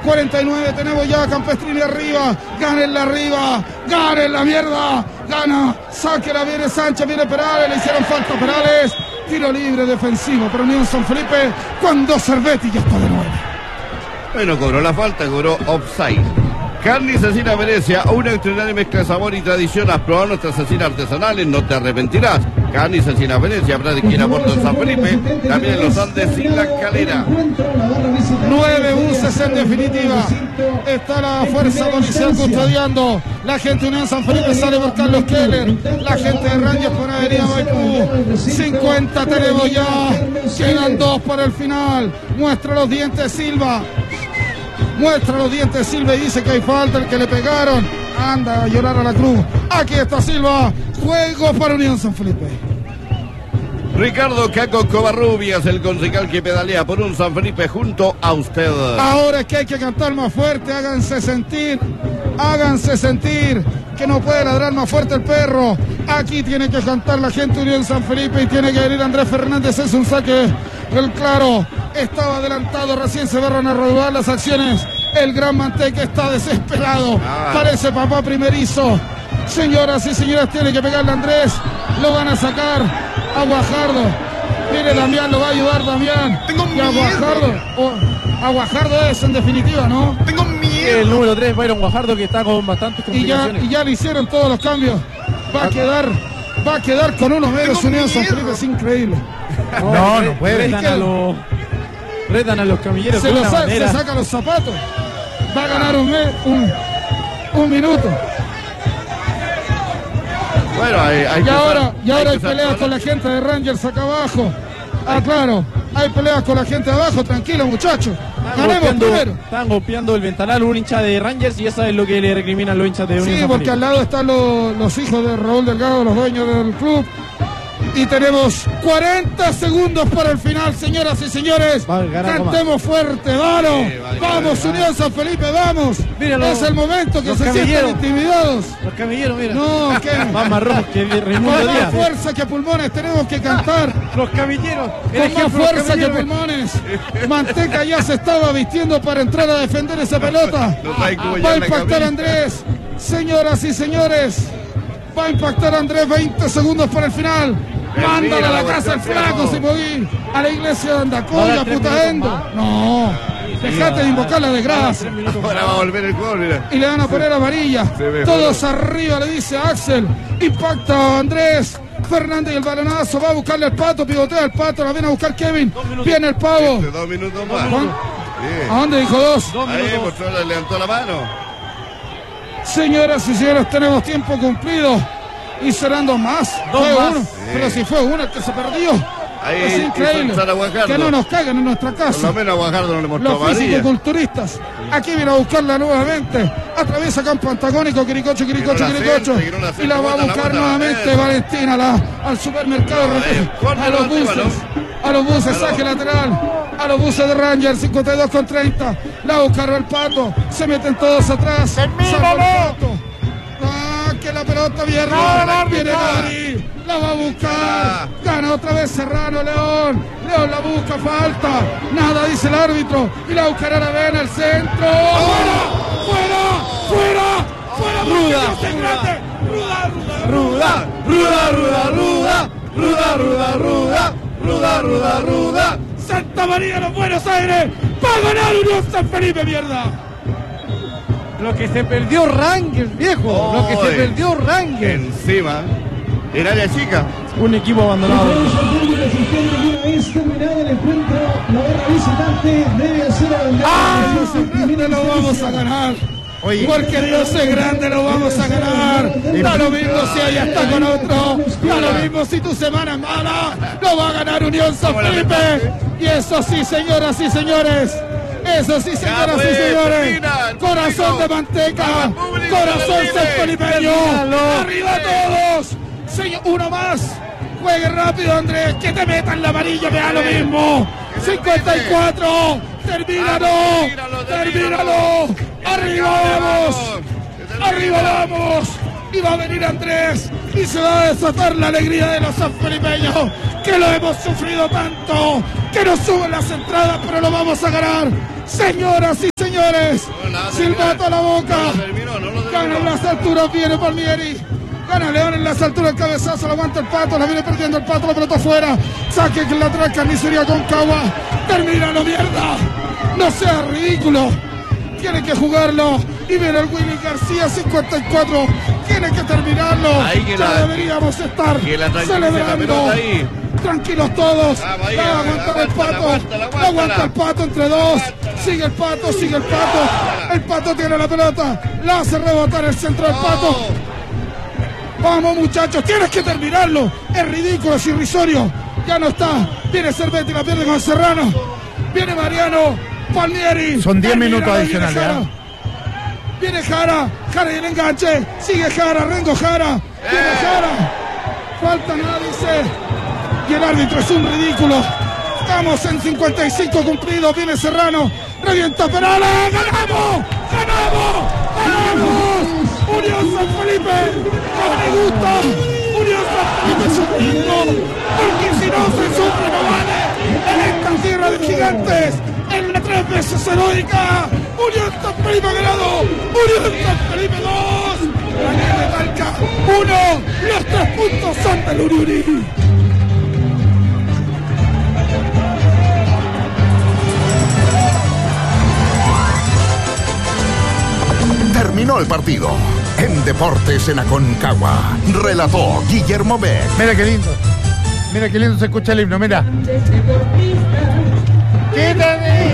49 tenemos ya a Campestrini arriba. Gánenla arriba. Ganen la mierda. Gana. Sáquela, viene Sánchez, viene Perales. Le hicieron falta a Perales. Tiro libre defensivo para Unión San Felipe. Cuando Cervetti ya está de nuevo. Bueno, cobró la falta, cobró offside. Carne y cecina Venecia, una extraordinaria mezcla de sabor y tradición. Has probado nuestras cecinas artesanales, no te arrepentirás. Carne y cecina Venecia, Brad esquina Puerto San Felipe, también en los Andes y La Calera. 9 buses en definitiva. Está la fuerza policial custodiando. La gente de Unión San Felipe sale por Carlos Keller. La gente de Rangers por Avenida Maipú. 50 tenemos ya. Quedan 2 para el final. Muestra los dientes Silva. Muestra los dientes Silva y dice que hay falta, el que le pegaron. Anda a llorar a la cruz. Aquí está Silva. Juego para Unión San Felipe. Ricardo Caco Covarrubias, el concejal que pedalea por un San Felipe junto a usted. Ahora es que hay que cantar más fuerte. Háganse sentir. Háganse sentir. Que no puede ladrar más fuerte el perro. Aquí tiene que cantar la gente de Unión San Felipe y tiene que venir Andrés Fernández. Es un saque. El claro. Estaba adelantado, recién se van a rodar las acciones. El Gran Manteca está desesperado. Parece papá primerizo. Señoras y señores, tiene que pegarle a Andrés. Lo van a sacar a Guajardo. Viene Damián, lo va a ayudar Damián. Tengo miedo. A Guajardo es en definitiva, ¿no? Tengo miedo. El número 3, Byron Guajardo, que está con bastantes complicaciones. Y ya le hicieron todos los cambios. Va a quedar con uno menos Unión San Felipe, es increíble. No puede. Retan a los camilleros se saca los zapatos. Va a ganar un minuto. Bueno, hay y ahora hay peleas con la gente de Rangers acá abajo. Claro, hay peleas con la gente de abajo. Tranquilo, muchachos. Ganemos primero. Están golpeando el ventanal un hincha de Rangers y eso es lo que le recriminan los hinchas de Unión. Sí, porque al lado están los hijos de Raúl Delgado, los dueños del club. Y tenemos 40 segundos para el final, señoras y señores. Cantemos fuerte, vamos, Unión San Felipe, vamos. Míralo, es el momento que se sientan intimidados. Los camilleros, mira. No, ¿qué? Más marrón que Raimundo Con Díaz. más fuerza que pulmones tenemos que cantar. Los camilleros. Con más fuerza que pulmones. Manteca ya se estaba vistiendo para entrar a defender esa pelota. Va a impactar Andrés. Señoras y señores, va a impactar Andrés. 20 segundos para el final. Mándale a la casa el flaco, Simoguín. A la iglesia de Andacoya, putaendo. No, dejate de invocar la desgracia. Ahora va a volver el juego, mira. Y le van a poner amarilla. Todos arriba, le dice Axel. Impacta Andrés Fernández y el balonazo. Va a buscarle el pato, pivotea el pato. La viene a buscar Kevin. Viene el pavo. 2 minutos más. ¿A dónde dijo 2? Ahí mostró, le levantó la mano. Señoras y señores, tenemos tiempo cumplido. Y serán 2 más. Fue uno. Sí. Pero si fue uno el que se perdió. Ahí es increíble. Que no nos caigan en nuestra casa. Por lo menos a Guajardo no le mostró los fisicoculturistas. Aquí viene a buscarla nuevamente. Atraviesa campo antagónico. Quiricocho. Y la va a buscar nuevamente Valentina al supermercado. A los buses, saque lateral. A los buses de Rangers, 52 con 30. La buscaron el pato. Se meten todos atrás. Que la pelota viene Gary, la va a buscar, gana otra vez Serrano, León la busca, falta, nada dice el árbitro, y la buscará Aravena al centro, fuera, ruda, Santa María de los Buenos Aires, para ganar Unión San Felipe, mierda. Lo que se perdió Rangers, viejo. Lo que se perdió Rangers. Encima, en área chica. Un equipo abandonado. No lo vamos a ganar. Oye, porque Dios es grande, lo vamos a ganar. Da lo mismo si allá está con otro. Da lo mismo si tu semana es mala. Lo va a ganar Unión San Felipe. Y eso sí, señoras y señores. Eso sí, señoras y señores. Corazón de Manteca. Corazón sanfelipeño. Arriba todos. Uno más. Juegue rápido, Andrés. Que te metan la amarilla, me da lo mismo. 54. Termínalo. Arriba vamos. Y va a venir Andrés. Y se va a desatar la alegría de los sanfelipeños. Que lo hemos sufrido tanto. Que nos suben las entradas, pero lo vamos a ganar. Señoras y señores. señores. Silbato a la boca. Gana en las alturas, viene Palmieri. Gana León en las alturas, el cabezazo, lo aguanta el Pato, la viene perdiendo el Pato, la pelota afuera. Saque el lateral, Carnicería Concagua. Termínalo, mierda. No sea ridículo. Tiene que jugarlo. Y viene el Willy García, 54. Tiene que terminarlo. Ya deberíamos estar celebrando. Tranquilos todos. Va a aguantar el Pato. Aguanta el Pato entre dos. Sigue el Pato. El Pato tiene la pelota. La hace rebotar el centro del Pato. Vamos, muchachos, tienes que terminarlo. Es ridículo, es irrisorio. Ya no está. Viene Cervetti, la pierde con Serrano. Viene Mariano. Palmieri. Son 10 minutos adicionales. Viene Jara. Jara y el enganche. Sigue Jara. Rengo Jara. Viene Jara. Falta nada, dice. Y el árbitro es un ridículo. Estamos en 55 cumplidos. Viene Serrano. Revienta Perala. ¡Ganamos! Unión San Felipe. No me gusta. Unión San Felipe sufriendo. Porque si no se sufre no vale. En esta tierra de gigantes. En la 3 veces heroica. Unión San Felipe ha ganado. Unión San Felipe 2. Daniel de Talca 1. Los 3 puntos son del Uriuri. Terminó el partido. En Deportes en Aconcagua. Relató Guillermo Beck. Mira qué lindo se escucha el himno, mira.